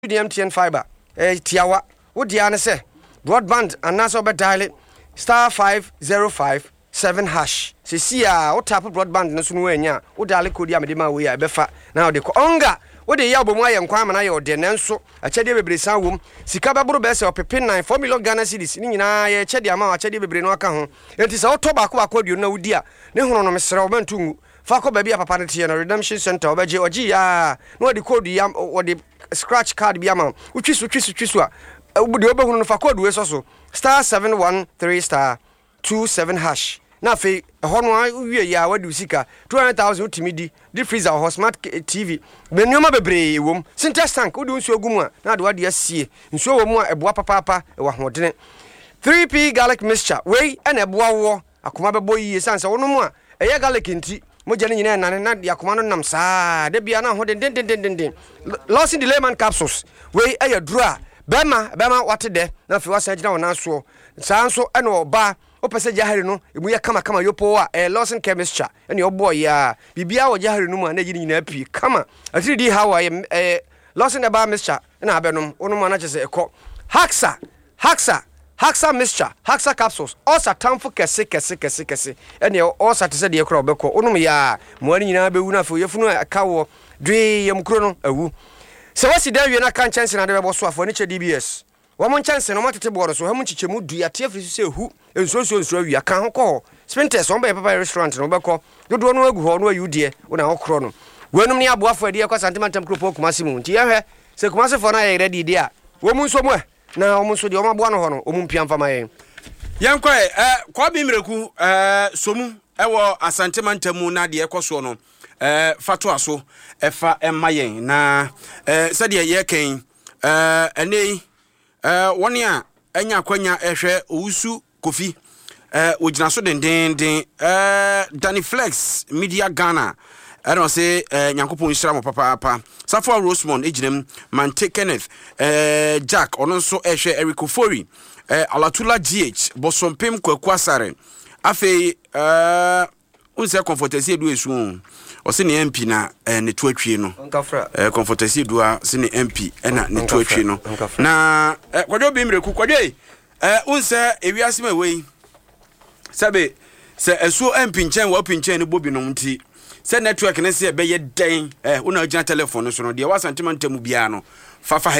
the MTN fiber tiawa wo dia ne se broadband anaso obe dial *505 7 hash sisi a wo tap broadband no so no anya wo dial code amede ma we ya befa na wo de ko onga wo de ya obomu aye nkwa ma na ye ode nenso achede bebre san wom sika baburu be se opepe 9 4 million Ghana cedis ni nyina ye chede ama achede bebre no aka ho enti se wo to ba ko akodu na wudi a ne hono no mesere wo mantu fa ko ba bia papa ne tie no redemption center obeje oji ya no de code ya wo de scratch card bia ma utwisu a de obehunu no fa code we so *713*27 hash na fe hono wie ya wadu sika 200,000 utimidi di freezer or smart TV benuma bebre wom sintex tank udi nsu ogumu a na de wade asie nsu wo mu a eboa papa wa hodene 3p garlic mixture we na eboa wo akoma bebo yie sanse wono mu a eye garlic nti moja ne nyina nane na de akoma no nam saa de bia na ho den loss in the layman capsules we eye dura bema wate de na fe wasa gina wona so sanso ene oba opese jahari no emu ya kama yopo a Lawson chemistry ene obo ya bibia wo jahari no mu na gina nyina api kama atiri di how Lawson eba mixture na abenom onu mu na chese ekọ Haxa mixture Haxa capsules osa tamfo kese ene osa tese de ekọ obekọ onu mu ya mo ani nyina bewu na fe yefunu akawo dwe yemkuro no awu se wasi da wie na kan chance na de bebo so afo ni che DBS wo mon chance no matete bodo so ha mun chichemu dua te afiri se hu enso awia kan ho ko Sprinters on be papa restaurant no beko dodo no agu ho no ayudie wo na hokro no wenum ni aboafo ade kwa santimantam kropo kumasimu nti ya hwe se kumasefo na ye ready dia wo mun so mu na wo mun so de o maboa no ho no o mun piam fama ye yankwa kwa bi mreku somu ewo asantimantamu na de ekoso no fato aso efa emayen na sade ye ken enei woni a anya kwanya ehwe owusu kofi ogina so den Danny Flex Media Ghana I don't say nyankopon shira mo papa Safo Rosemond ejinem Mante Kenneth Jack ononso ehwe Eric Ofori Alatula GH Bosompem Kwakwasare afi unse comfortesi edu esu o se ne MP na ne tuatwie no comfortesi edu a se ne MP na ne tuatwie no na kwadwo bi mreku kwadwo unse ewiase ma wei sabe se esu MP nchen wa pinchen ne bobi no nti se network ne se be ye den una agina telephone so no de wa santimantamu bia no fafa